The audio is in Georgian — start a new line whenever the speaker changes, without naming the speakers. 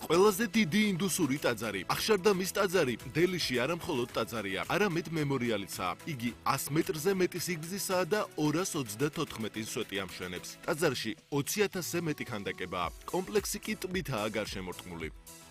ყველაზე დიდი ინდუსური ტაძარი. ახშარდამის ტაძარი დელიში არა მხოლოდ ტაძარია, არამედ მემორიალიცაა. იგი 100 მეტრზე მეტი სიგრძისაა და 234 სვეტი ამშვენებს. ტაძარში 20,000-ზე მეტი ქანდაკებაა. კომპლექსი კი ტბითაა გარშემორტყმული.